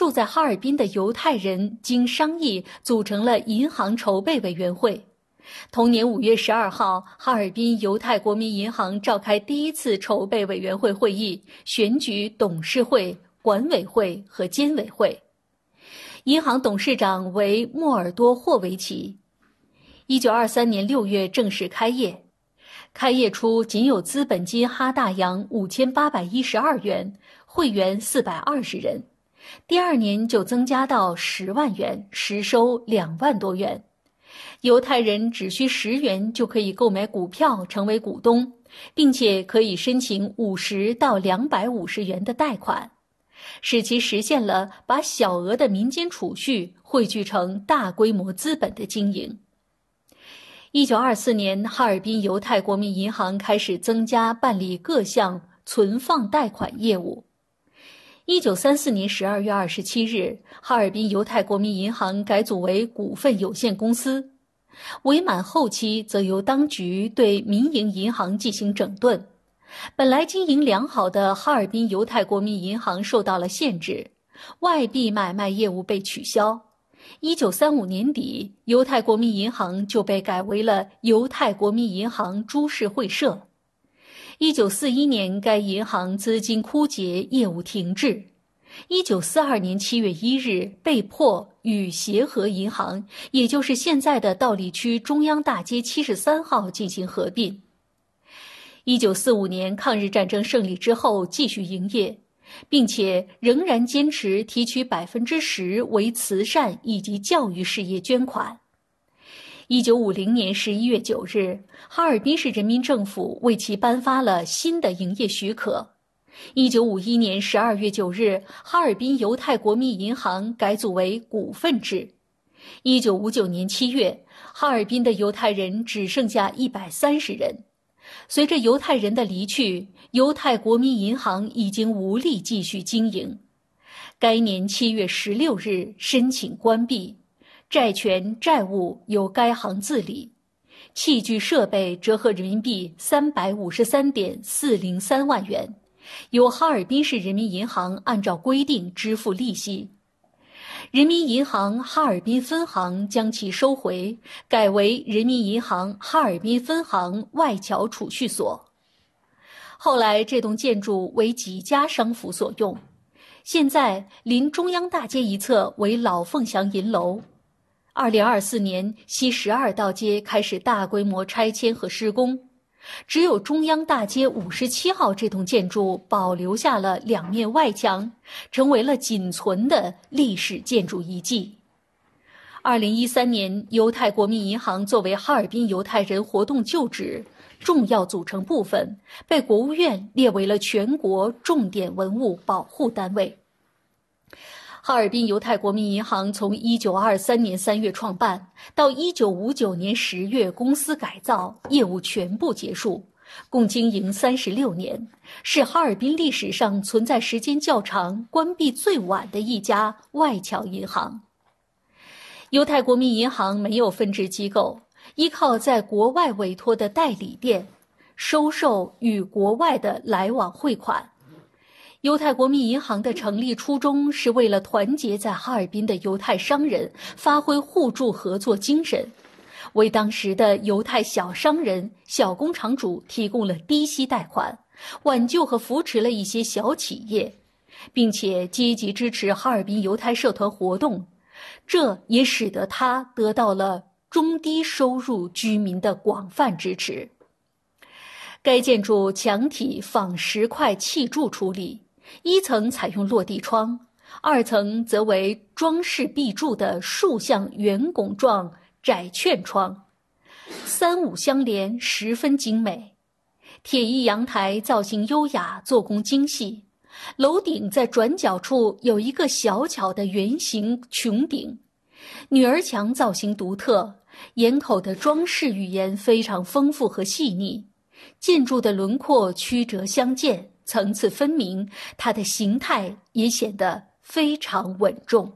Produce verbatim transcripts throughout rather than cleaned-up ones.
住在哈尔滨的犹太人经商议组成了银行筹备委员会。同年五月十二号，哈尔滨犹太国民银行召开第一次筹备委员会会议，选举董事会、管委会和监委会。银行董事长为莫尔多霍维奇。一九二三年六月正式开业。开业初仅有资本金哈大洋五千八百一十二元，会员四百二十人。第二年就增加到十万元，实收两万多元。犹太人只需十元就可以购买股票成为股东，并且可以申请五十到两百五十元的贷款，使其实现了把小额的民间储蓄汇聚成大规模资本的经营。一九二四年，哈尔滨犹太国民银行开始增加办理各项存放贷款业务。一九三四年十二月二十七日，哈尔滨犹太国民银行改组为股份有限公司。伪满后期则由当局对民营银行进行整顿。本来经营良好的哈尔滨犹太国民银行受到了限制，外币买卖业务被取消。一九三五年底，犹太国民银行就被改为了犹太国民银行株式会社。一九四一年，该银行资金枯竭，业务停滞。一九四二年七月一日，被迫与协和银行，也就是现在的道里区中央大街七十三号进行合并。一九四五年抗日战争胜利之后继续营业，并且仍然坚持提取百分之十为慈善以及教育事业捐款。一九五零年十一月九日，哈尔滨市人民政府为其颁发了新的营业许可。一九五一年十二月九日，哈尔滨犹太国民银行改组为股份制。一九五九年七月，哈尔滨的犹太人只剩下一百三十人。随着犹太人的离去，犹太国民银行已经无力继续经营。该年七月十六日申请关闭，债权债务由该行自理，器具设备折合人民币三百五十三点四零三万元，由哈尔滨市人民银行按照规定支付利息。人民银行哈尔滨分行将其收回，改为人民银行哈尔滨分行外侨储蓄所。后来这栋建筑为几家商府所用，现在临中央大街一侧为老凤祥银楼。二零二四年，西十二道街开始大规模拆迁和施工，只有中央大街五十七号这栋建筑保留下了两面外墙，成为了仅存的历史建筑遗迹。二零一三年，犹太国民银行作为哈尔滨犹太人活动旧址重要组成部分，被国务院列为了全国重点文物保护单位。哈尔滨犹太国民银行从一九二三年三月创办到一九五九年十月公司改造，业务全部结束，共经营三十六年，是哈尔滨历史上存在时间较长、关闭最晚的一家外侨银行。犹太国民银行没有分支机构，依靠在国外委托的代理店，收受与国外的来往汇款。犹太国民银行的成立初衷是为了团结在哈尔滨的犹太商人，发挥互助合作精神，为当时的犹太小商人、小工厂主提供了低息贷款，挽救和扶持了一些小企业，并且积极支持哈尔滨犹太社团活动，这也使得他得到了中低收入居民的广泛支持。该建筑墙体仿石块砌筑处理，一层采用落地窗，二层则为装饰壁柱的竖向圆拱状窄券窗，三五相连，十分精美。铁艺阳台造型优雅，做工精细，楼顶在转角处有一个小巧的圆形穹顶，女儿墙造型独特，檐口的装饰语言非常丰富和细腻，建筑的轮廓曲折相间，层次分明，它的形态也显得非常稳重。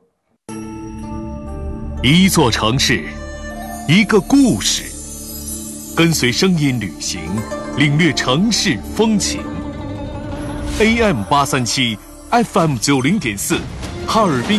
一座城市，一个故事，跟随声音旅行，领略城市风情。A M 八三七 F M 九零点四，哈尔滨